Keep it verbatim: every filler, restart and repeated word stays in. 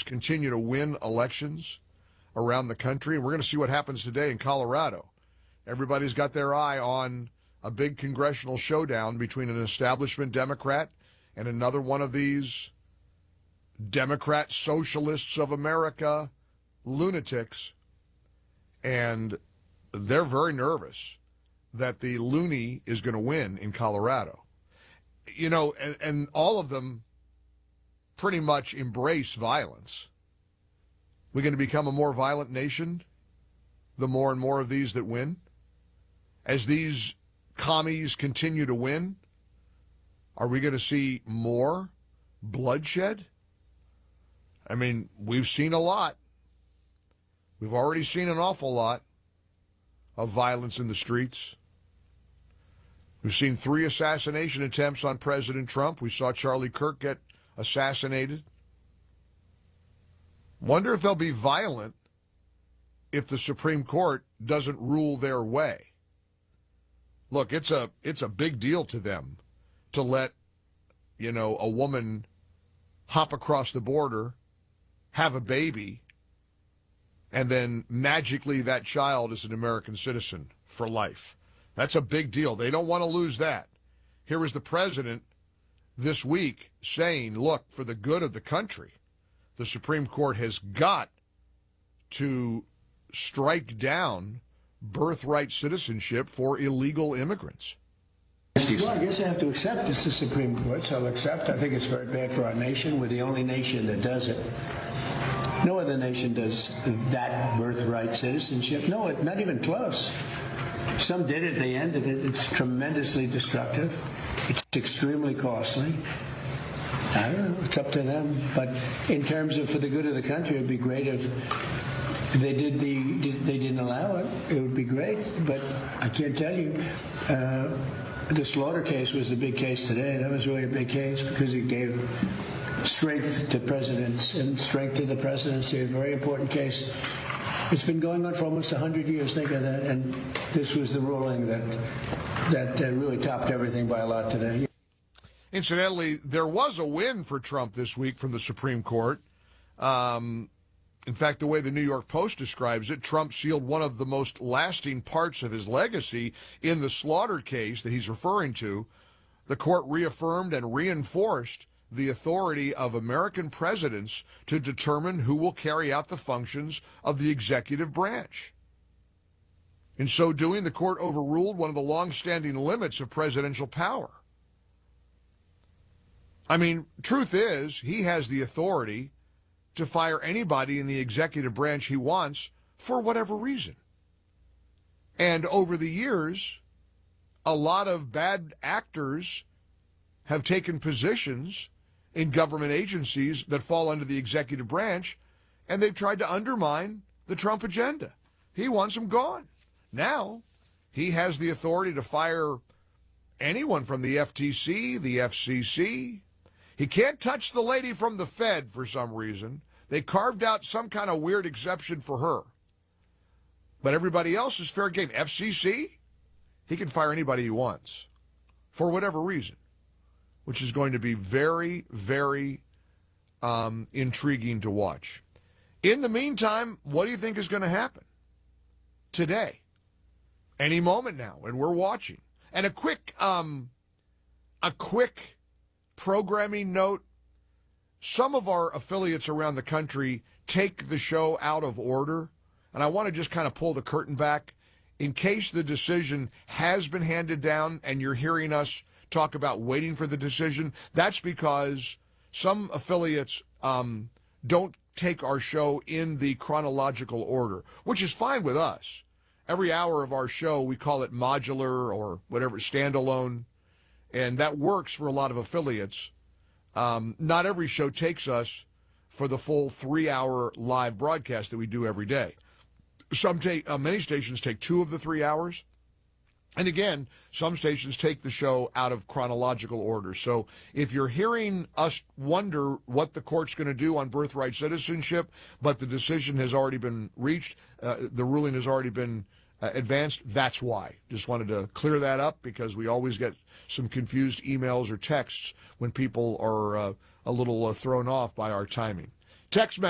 Republicans continue to win elections around the country, and we're going to see what happens today in Colorado. Everybody's got their eye on a big congressional showdown between an establishment Democrat and another one of these Democrat Socialists of America lunatics. And they're very nervous that the loony is going to win in Colorado. You know, and, and all of them pretty much embrace violence. We're going to become a more violent nation the more and more of these that win. As these commies continue to win, are we going to see more bloodshed? I mean, we've seen a lot. We've already seen an awful lot of violence in the streets. We've seen three assassination attempts on President Trump. We saw Charlie Kirk get assassinated. Wonder if they'll be violent if the Supreme Court doesn't rule their way. Look, it's a it's a big deal to them to let, you know, a woman hop across the border, have a baby, and then magically that child is an American citizen for life. That's a big deal. They don't want to lose that. Here is the president this week saying, look, for the good of the country, the Supreme Court has got to strike down birthright citizenship for illegal immigrants. Well, I guess I have to accept it's the Supreme Court, so I'll accept. I think it's very bad for our nation. We're the only nation that does it. No other nation does that birthright citizenship. No, it, not even close. Some did it, they ended it. It's tremendously destructive. It's extremely costly. I don't know, it's up to them. But in terms of for the good of the country, it would be great if they did the they didn't allow it. It would be great. But I can't tell you. Uh, the Slaughter case was the big case today. That was really a big case because it gave strength to presidents and strength to the presidency. A very important case. It's been going on for almost one hundred years, think of that, and this was the ruling that that uh, really topped everything by a lot today. Incidentally, there was a win for Trump this week from the Supreme Court. Um, in fact, the way the New York Post describes it, Trump sealed one of the most lasting parts of his legacy in the Slaughter case that he's referring to. The court reaffirmed and reinforced the authority of American presidents to determine who will carry out the functions of the executive branch. In so doing, the court overruled one of the long-standing limits of presidential power. I mean, truth is, he has the authority to fire anybody in the executive branch he wants for whatever reason. And over the years, a lot of bad actors have taken positions in government agencies that fall under the executive branch, and they've tried to undermine the Trump agenda. He wants them gone. Now, he has the authority to fire anyone from the F T C, the F C C. He can't touch the lady from the Fed for some reason. They carved out some kind of weird exception for her. But everybody else is fair game. F C C, he can fire anybody he wants for whatever reason, which is going to be very, very um, intriguing to watch. In the meantime, what do you think is going to happen today? Any moment now, and we're watching. And a quick, um, a quick programming note. Some of our affiliates around the country take the show out of order, and I want to just kind of pull the curtain back in case the decision has been handed down and you're hearing us talk about waiting for the decision. That's because some affiliates um, don't take our show in the chronological order, which is fine with us. Every hour of our show, we call it modular or whatever, standalone, and that works for a lot of affiliates. Um, not every show takes us for the full three-hour live broadcast that we do every day. Some take, uh, many stations take two of the three hours. And again, some stations take the show out of chronological order. So if you're hearing us wonder what the court's going to do on birthright citizenship, but the decision has already been reached, uh, the ruling has already been uh, advanced, that's why. Just wanted to clear that up because we always get some confused emails or texts when people are uh, a little uh, thrown off by our timing. Text message.